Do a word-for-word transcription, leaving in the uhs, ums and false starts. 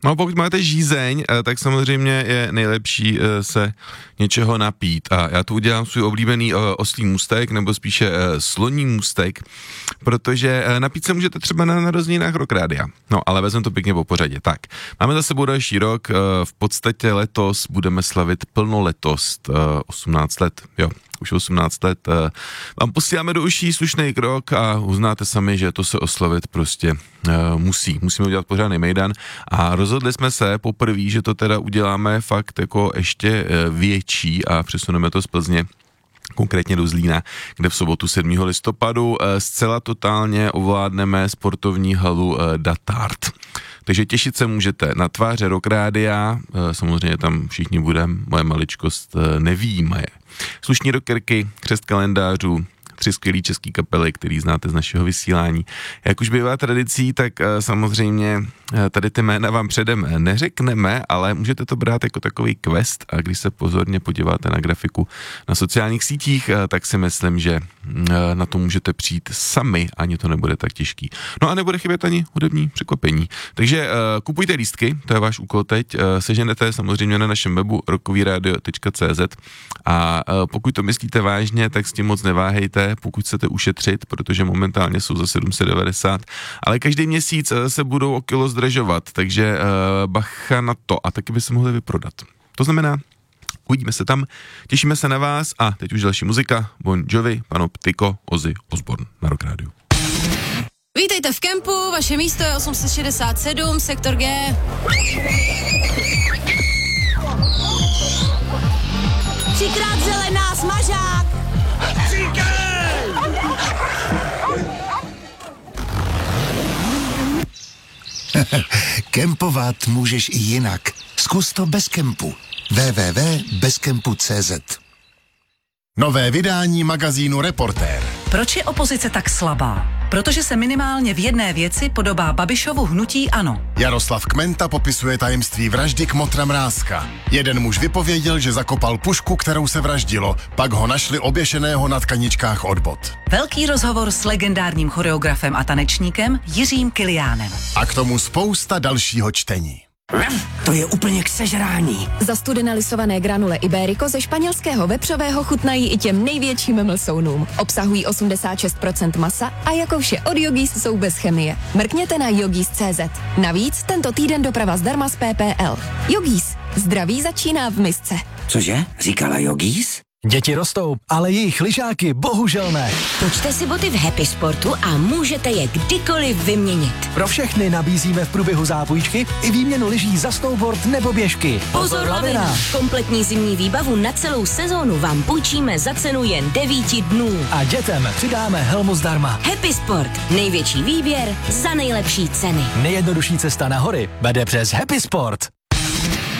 No pokud máte žízeň, tak samozřejmě je nejlepší se něčeho napít a já tu udělám svůj oblíbený oslí můstek, nebo spíše sloní můstek, protože napít se můžete třeba na narozeninách Rock Rádia. No, ale vezmeme to pěkně po pořadě. Tak, máme za sebou další rok, v podstatě letos budeme slavit plnoletost, osmnáct let, jo. Už osmnáct let, vám posíláme do uší slušný krok a uznáte sami, že to se oslavit prostě uh, musí. Musíme udělat pořádný mejdan a rozhodli jsme se poprvé, že to teda uděláme fakt jako ještě uh, větší a přesuneme to z Plzně konkrétně do Zlína, kde v sobotu sedmého listopadu uh, zcela totálně ovládneme sportovní halu uh, Datart. Takže těšit se můžete na tváře Rock Rádia, samozřejmě tam všichni budeme, moje maličkost neví, moje slušní rockerky, křest kalendářů, tři skvělý český kapely, který znáte z našeho vysílání. Jak už bývá tradicí, tak samozřejmě tady ty jména vám předem neřekneme, ale můžete to brát jako takový quest a když se pozorně podíváte na grafiku na sociálních sítích, tak si myslím, že na to můžete přijít sami, ani to nebude tak těžký. No a nebude chybět ani hudební překvapení. Takže kupujte lístky, to je váš úkol teď, seženete samozřejmě na našem webu rockovyradio tečka cé zet a pokud to myslíte vážně, tak s tím moc neváhejte, pokud chcete ušetřit, protože momentálně jsou za sedm set devadesát, ale každý měsíc se budou o kilo zdražovat, takže uh, bacha na to a taky by se mohli vyprodat. To znamená, uvidíme se tam, těšíme se na vás a teď už další muzika, Bon Jovi, Panoptiko, Ozzy Osbourne na Rock Rádiu. Vítejte v kempu, vaše místo je osm set šedesát sedm, sektor G. Třikrát zelená, smažák! Kempovat můžeš i jinak. Zkus to bez kempu. w w w tečka bez kempu tečka cé zet. Nové vydání magazínu Reportér. Proč je opozice tak slabá? Protože se minimálně v jedné věci podobá Babišovu hnutí ANO. Jaroslav Kmenta popisuje tajemství vraždy Kmotra Mrázka. Jeden muž vypověděl, že zakopal pušku, kterou se vraždilo, pak ho našli oběšeného na tkaničkách od bot. Velký rozhovor s legendárním choreografem a tanečníkem Jiřím Kiliánem. A k tomu spousta dalšího čtení. To je úplně k sežrání. Zastudené lisované granule Iberico ze španělského vepřového chutnají i těm největším mlsounům. Obsahují osmdesát šest procent masa a jako vše od Yogis jsou bez chemie. Mrkněte na yogis tečka cé zet. Navíc tento týden doprava zdarma z P P L. Yogis. Zdraví začíná v misce. Cože? Říkala Yogis? Děti rostou, ale jejich lyžáky bohužel ne. Točte si boty v Happy Sportu a můžete je kdykoliv vyměnit. Pro všechny nabízíme v průběhu zápůjčky i výměnu lyží za snowboard nebo běžky. Pozor, lavina! Kompletní zimní výbavu na celou sezónu vám půjčíme za cenu jen devíti dnů. A dětem přidáme helmu zdarma. Happy Sport. Největší výběr za nejlepší ceny. Nejjednodušší cesta na hory vede přes Happy Sport.